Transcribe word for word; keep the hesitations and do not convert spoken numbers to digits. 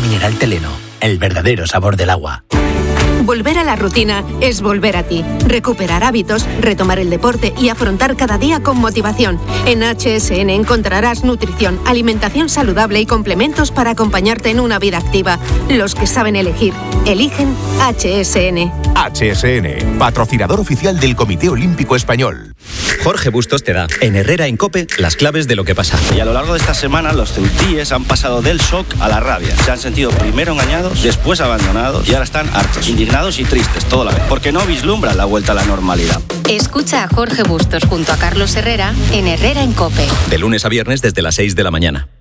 mineral Teleno, el verdadero sabor del agua. Volver a la rutina es volver a ti. Recuperar hábitos, retomar el deporte y afrontar cada día con motivación. En H S N encontrarás nutrición, alimentación saludable y complementos para acompañarte en una vida activa. Los que saben elegir, eligen H S N. H S N, patrocinador oficial del Comité Olímpico Español. Jorge Bustos te da, en Herrera en COPE, las claves de lo que pasa. Y a lo largo de esta semana, los ceutíes han pasado del shock a la rabia. Se han sentido primero engañados, después abandonados y ahora están hartos, indignados y tristes, todo a la vez, porque no vislumbran la vuelta a la normalidad. Escucha a Jorge Bustos junto a Carlos Herrera en Herrera en COPE. De lunes a viernes desde las seis de la mañana.